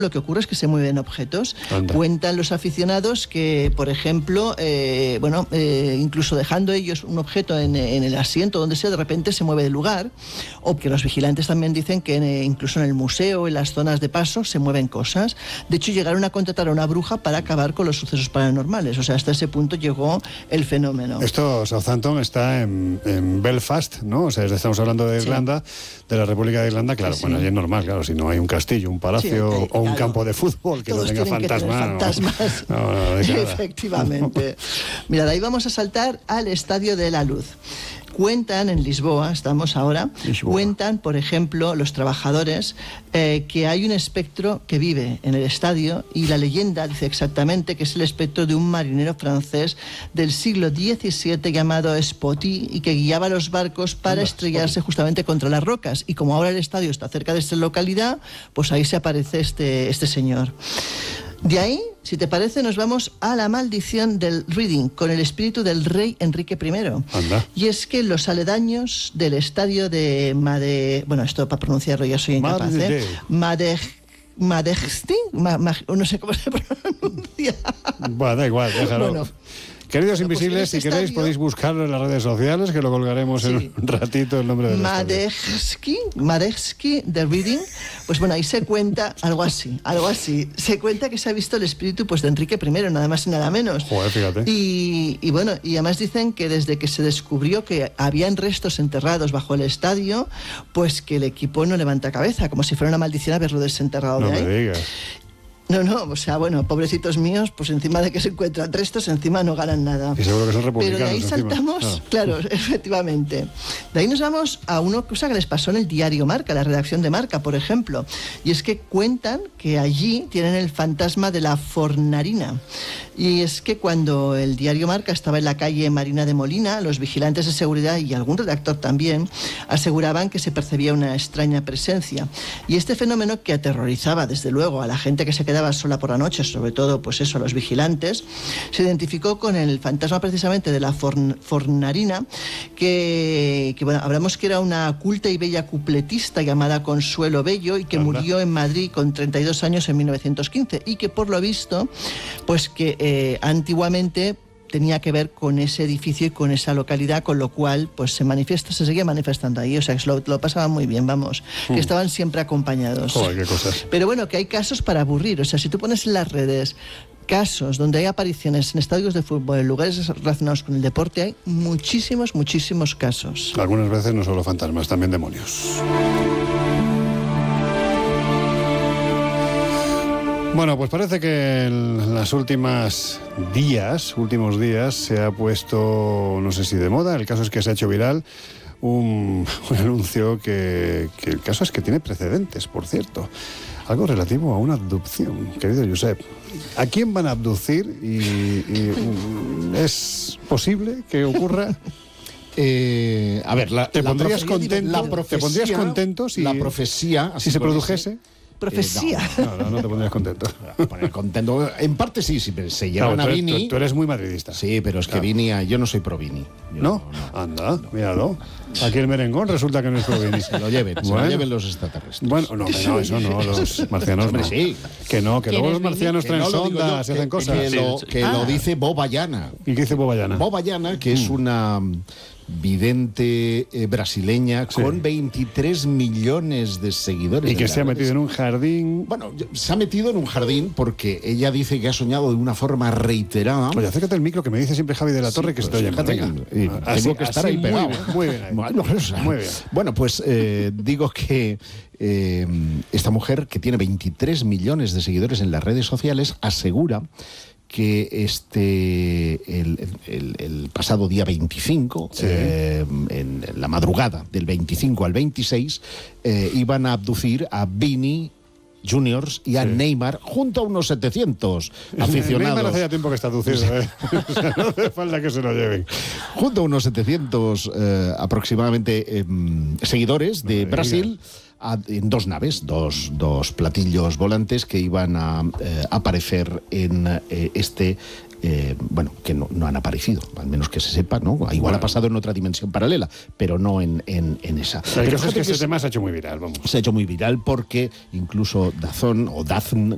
lo que ocurre es que se mueven objetos. Anda. Cuentan los aficionados que, por ejemplo, incluso dejando ellos un objeto en el asiento, donde sea, de repente se mueve de lugar, o que los vigilantes también dicen que incluso en el museo, en las zonas de paso, se mueven cosas. De hecho, llegaron a contratar a una bruja para acabar con los sucesos paranormales. O sea, hasta ese punto llegó el fenómeno. Esto, Southampton está en Belfast, ¿no? O sea, estamos hablando de Irlanda, de la República de Irlanda, claro, Sí. Bueno, allí es normal, claro, si no hay un castillo, un palacio o un campo de fútbol que todos no tenga tienen que tener fantasmas. fantasmas. De nada. Efectivamente. Mira, de ahí vamos a saltar al Estadio de la Luz. Cuentan en Lisboa, estamos ahora, cuentan, por ejemplo, los trabajadores que hay un espectro que vive en el estadio, y la leyenda dice exactamente que es el espectro de un marinero francés del siglo XVII llamado Spotty, y que guiaba los barcos para estrellarse justamente contra las rocas. Y como ahora el estadio está cerca de esta localidad, pues ahí se aparece este señor. De ahí, si te parece, nos vamos a la maldición del Reading, con el espíritu del rey Enrique I. Anda. Y es que los aledaños del estadio de bueno, esto para pronunciarlo ya soy incapaz, Madejski, no sé cómo se pronuncia. Bueno, da igual, déjalo. Bueno, Queridos invisibles, si queréis estadio, podéis buscarlo en las redes sociales, que lo colgaremos en un ratito, el nombre del Madejski de Reading. Pues bueno, ahí se cuenta algo así. Se cuenta que se ha visto el espíritu, pues, de Enrique I, nada más y nada menos. Joder, fíjate. Y bueno, y además dicen que desde que se descubrió que habían restos enterrados bajo el estadio, pues que el equipo no levanta cabeza, como si fuera una maldición haberlo desenterrado No de ahí. me digas. No, o sea, bueno, pobrecitos míos, pues encima de que se encuentran restos, encima no ganan nada. Y seguro que son republicanos. Pero de ahí saltamos, claro, efectivamente. De ahí nos vamos a una cosa que les pasó en el diario Marca, la redacción de Marca, por ejemplo. Y es que cuentan que allí tienen el fantasma de la Fornarina. Y es que cuando el diario Marca estaba en la calle Marina de Molina, los vigilantes de seguridad y algún redactor también aseguraban que se percibía una extraña presencia. Y este fenómeno, que aterrorizaba desde luego a la gente que se quedaba sola por la noche, sobre todo pues eso, a los vigilantes, se identificó con el fantasma precisamente de la Fornarina, que bueno, hablamos que era una culta y bella cupletista llamada Consuelo Bello, y que murió en Madrid con 32 años en 1915, y que por lo visto, pues que antiguamente tenía que ver con ese edificio y con esa localidad, con lo cual pues se seguía manifestando ahí, o sea, que lo pasaban muy bien, vamos, que estaban siempre acompañados. Joder, qué cosas. Pero bueno, que hay casos para aburrir, o sea, si tú pones en las redes casos donde hay apariciones en estadios de fútbol, en lugares relacionados con el deporte, hay muchísimos casos. Algunas veces no solo fantasmas, también demonios. Bueno, pues parece que en los últimos días se ha puesto, no sé si de moda, el caso es que se ha hecho viral un anuncio que el caso es que tiene precedentes, por cierto. Algo relativo a una abducción, querido Josep. ¿A quién van a abducir y es posible que ocurra? A ver, ¿Te pondrías contento si la profecía, si se produjese? Profecía. No te pondrías contento. Poner contento. En parte sí, se llevan a Vini. Tú eres muy madridista. Sí, pero es que Vini, yo no soy pro Vini. ¿No? Anda, míralo. Aquí el merengón resulta que no es pro Vini. Se lo lleven los extraterrestres. Bueno, no, eso no, los marcianos Hombre, no. sí. Que luego los marcianos traen sondas y hacen cosas. Lo dice Bob Ayana. ¿Y qué dice Bob Ayana? Bob Ayana, que es una vidente brasileña con 23 millones de seguidores. Y que se ha metido en un jardín. Bueno, se ha metido en un jardín porque ella dice que ha soñado de una forma reiterada. Oye, acércate al micro, que me dice siempre Javi de la Torre que estoy oyendo. Tengo que estar ahí pegado. Muy bien. Muy bien. Bueno, pues digo que esta mujer, que tiene 23 millones de seguidores en las redes sociales, asegura que el pasado día 25, en la madrugada del 25 al 26, iban a abducir a Vini Juniors y a Neymar junto a unos 700 aficionados. Neymar hace ya tiempo que está abducido, O sea, no hace falta que se lo lleven. Junto a unos 700 aproximadamente seguidores de Brasil, en dos naves, dos platillos volantes que iban a aparecer en que no han aparecido, al menos que se sepa, ¿no? Igual ha pasado en otra dimensión paralela, pero no en esa. Pero es que ese tema se ha hecho muy viral, vamos. Se ha hecho muy viral porque incluso DAZN,